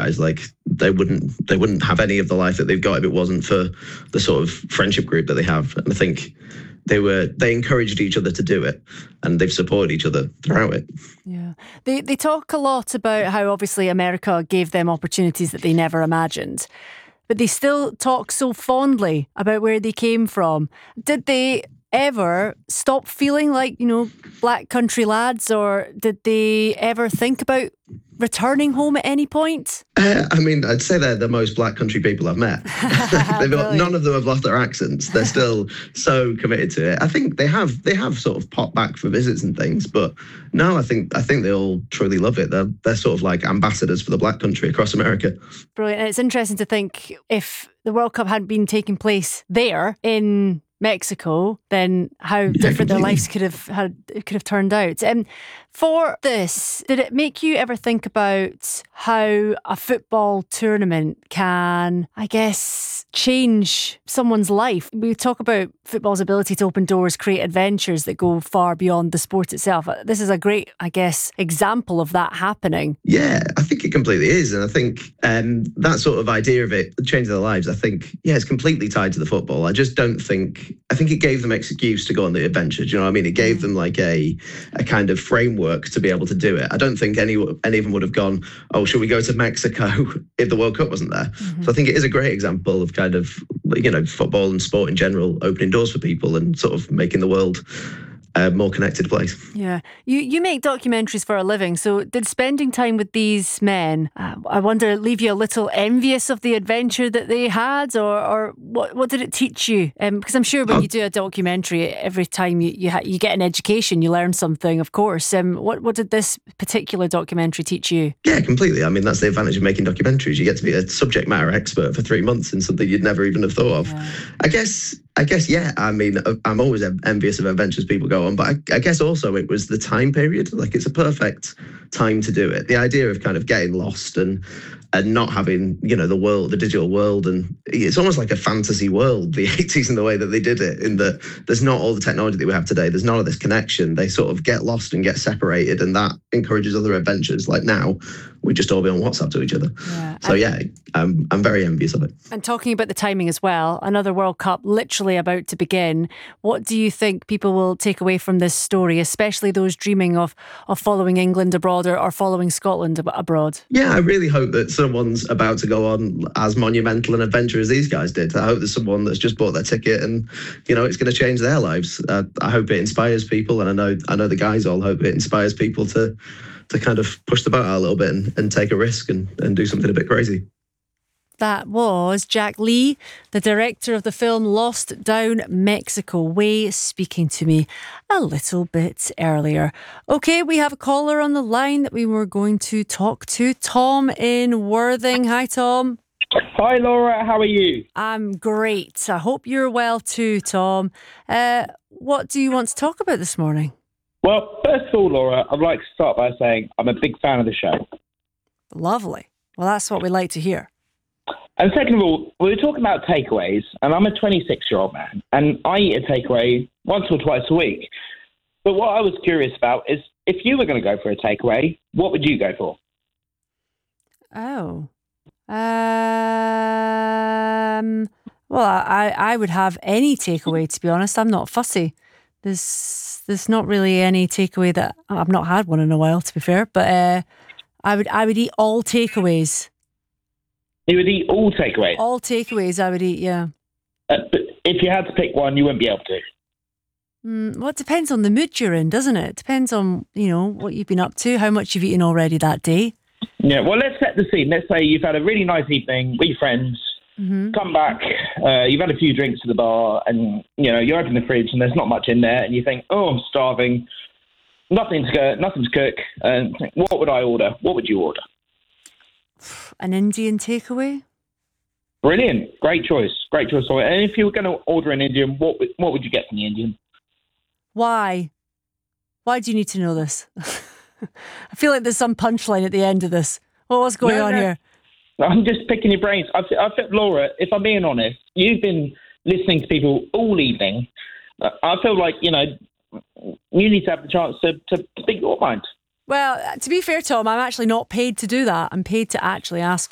guys. Like they wouldn't have any of the life that they've got if it wasn't for the sort of friendship group that they have. And I think they encouraged each other to do it, and they've supported each other throughout it. Yeah. They talk a lot about how obviously America gave them opportunities that they never imagined, but they still talk so fondly about where they came from. Did they ever stop feeling like, black country lads, or did they ever think about returning home at any point? I'd say they're the most black country people I've met. None of them have lost their accents. They're still so committed to it. I think they have sort of popped back for visits and things, but no, I think they all truly love it. They're sort of like ambassadors for the black country across America. Brilliant. And it's interesting to think if the World Cup hadn't been taking place there in Mexico, then how different their lives could have turned out. For this, did it make you ever think about how a football tournament can, I guess, change someone's life? We talk about football's ability to open doors, create adventures that go far beyond the sport itself. This is a great, I guess, example of that happening. Yeah, I think it completely is. And I think that sort of idea of it changing their lives, I think, it's completely tied to the football. I think it gave them excuse to go on the adventure. Do you know what I mean? It gave them like a kind of framework to be able to do it. I don't think any of them would have gone, oh, should we go to Mexico if the World Cup wasn't there? Mm-hmm. So I think it is a great example of kind of, football and sport in general opening doors for people and sort of making the world a more connected place. Yeah. You make documentaries for a living, so did spending time with these men, I wonder, leave you a little envious of the adventure that they had, or what did it teach you? Because I'm sure when you do a documentary, every time you get an education, you learn something, of course. What did this particular documentary teach you? Yeah, completely. I mean, that's the advantage of making documentaries. You get to be a subject matter expert for 3 months in something you'd never even have thought of. Yeah. I guess, yeah. I mean, I'm always envious of adventures people go on, but I guess also it was the time period. Like, it's a perfect time to do it. The idea of kind of getting lost and not having, the digital world, and it's almost like a fantasy world, the 80s, and the way that they did it, in that there's not all the technology that we have today. There's none of this connection. They sort of get lost and get separated, and that encourages other adventures. Like now, we just all be on WhatsApp to each other. Yeah. So I'm very envious of it. And talking about the timing as well, another World Cup literally about to begin. What do you think people will take away from this story, especially those dreaming of following England abroad or following Scotland abroad? Yeah, I really hope that someone's about to go on as monumental an adventure as these guys did. I hope there's someone that's just bought their ticket and, it's going to change their lives. I hope it inspires people, and I know the guys all hope it inspires people to kind of push the boat out a little bit and take a risk and do something a bit crazy. That was Jack Lee, the director of the film Lost Down Mexico Way, speaking to me a little bit earlier. Okay, we have a caller on the line that we were going to talk to. Tom in Worthing. Hi, Tom. Hi, Laura. How are you? I'm great. I hope you're well too, Tom. What do you want to talk about this morning? Well, first of all, Laura, I'd like to start by saying I'm a big fan of the show. Lovely. Well, that's what we like to hear. And second of all, we were talking about takeaways, and I'm a 26-year-old man, and I eat a takeaway once or twice a week. But what I was curious about is, if you were going to go for a takeaway, what would you go for? Oh. Well, I would have any takeaway, to be honest. I'm not fussy. There's not really any takeaway that I've not had one in a while, to be fair. But I would eat all takeaways. You would eat all takeaways? All takeaways I would eat, yeah. But if you had to pick one, you wouldn't be able to. Well, it depends on the mood you're in, doesn't it? It depends on, what you've been up to, how much you've eaten already that day. Yeah, well, let's set the scene. Let's say you've had a really nice evening with your friends, come back, you've had a few drinks at the bar, and, you open the fridge and there's not much in there, and you think, oh, I'm starving, nothing to cook, and what would I order? What would you order? An Indian takeaway. Brilliant. Great choice. And if you were going to order an Indian, what would you get from the Indian? Why? Why do you need to know this? I feel like there's some punchline at the end of this. What's going on here? I'm just picking your brains. I feel, Laura, if I'm being honest, you've been listening to people all evening. I feel like, you need to have the chance to speak your mind. Well, to be fair, Tom, I'm actually not paid to do that. I'm paid to actually ask